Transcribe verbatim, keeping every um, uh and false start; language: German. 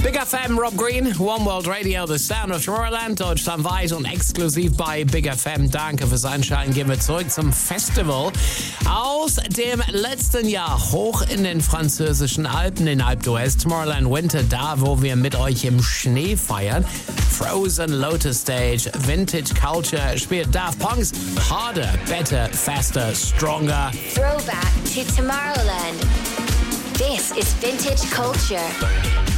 Big F M, Rob Green, One World Radio, The Sound of Tomorrowland, deutschlandweit und exklusiv bei Big F M. Danke fürs Einschalten. Gehen wir zurück zum Festival aus dem letzten Jahr hoch in den französischen Alpen, in Alpe d'Huez, Tomorrowland Winter, da wo wir mit euch im Schnee feiern. Frozen Lotus Stage, Vintage Culture spielt Daft Punk's Harder, Better, Faster, Stronger. Throwback to Tomorrowland. This is Vintage Culture.